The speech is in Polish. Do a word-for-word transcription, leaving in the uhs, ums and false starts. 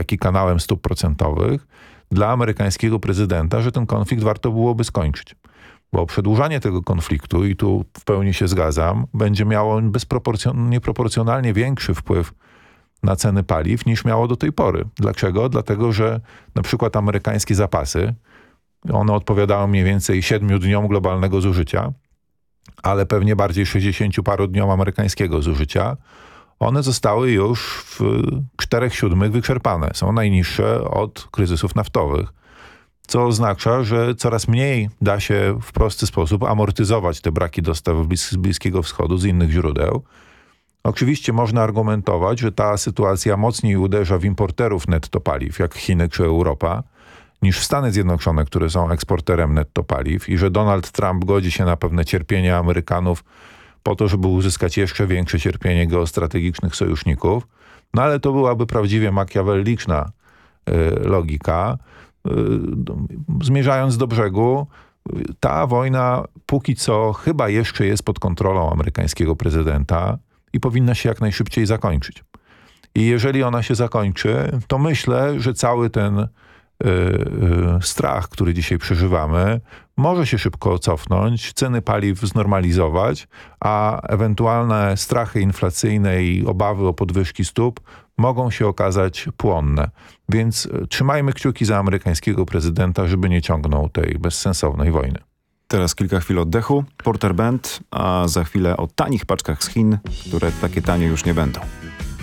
taki kanałem stóp procentowych dla amerykańskiego prezydenta, że ten konflikt warto byłoby skończyć. Bo przedłużanie tego konfliktu, i tu w pełni się zgadzam, będzie miało bezproporcjon- nieproporcjonalnie większy wpływ na ceny paliw niż miało do tej pory. Dlaczego? Dlatego, że na przykład amerykańskie zapasy, one odpowiadają mniej więcej siedmiu dniom globalnego zużycia, ale pewnie bardziej sześćdziesięciu paru dniom amerykańskiego zużycia, one zostały już w czterech siódmych wyczerpane. Są najniższe od kryzysów naftowych. Co oznacza, że coraz mniej da się w prosty sposób amortyzować te braki dostaw z Bliskiego Wschodu z innych źródeł. Oczywiście można argumentować, że ta sytuacja mocniej uderza w importerów netto paliw, jak Chiny czy Europa, niż w Stany Zjednoczone, które są eksporterem netto paliw, i że Donald Trump godzi się na pewne cierpienia Amerykanów po to, żeby uzyskać jeszcze większe cierpienie geostrategicznych sojuszników. No ale to byłaby prawdziwie makiawelliczna y, logika. Y, zmierzając do brzegu, ta wojna póki co chyba jeszcze jest pod kontrolą amerykańskiego prezydenta i powinna się jak najszybciej zakończyć. I jeżeli ona się zakończy, to myślę, że cały ten y, y, strach, który dzisiaj przeżywamy, może się szybko cofnąć, ceny paliw znormalizować, a ewentualne strachy inflacyjne i obawy o podwyżki stóp mogą się okazać płonne. Więc trzymajmy kciuki za amerykańskiego prezydenta, żeby nie ciągnął tej bezsensownej wojny. Teraz kilka chwil oddechu, Porter Band, a za chwilę o tanich paczkach z Chin, które takie tanie już nie będą.